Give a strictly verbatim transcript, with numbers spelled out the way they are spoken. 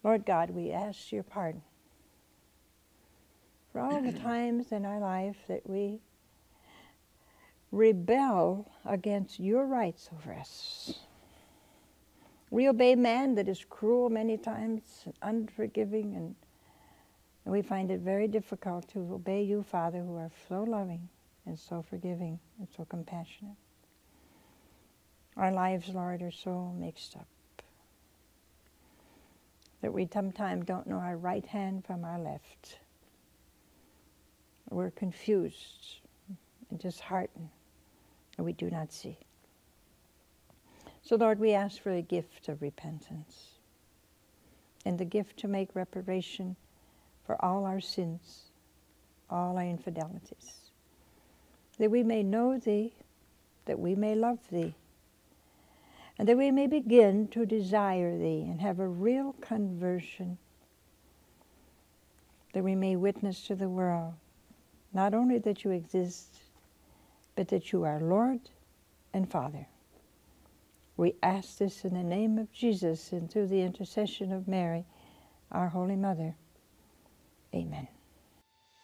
Lord God, we ask your pardon for all the times in our life that we rebel against your rights over us. We obey man that is cruel many times, and unforgiving, and, and we find it very difficult to obey you, Father, who are so loving and so forgiving and so compassionate. Our lives, Lord, are so mixed up that we sometimes don't know our right hand from our left. We're confused and disheartened, and we do not see. So, Lord, we ask for a gift of repentance and the gift to make reparation for all our sins, all our infidelities, that we may know Thee, that we may love Thee, and that we may begin to desire Thee and have a real conversion, that we may witness to the world, not only that you exist, but that you are Lord and Father. We ask this in the name of Jesus and through the intercession of Mary, our Holy Mother. Amen.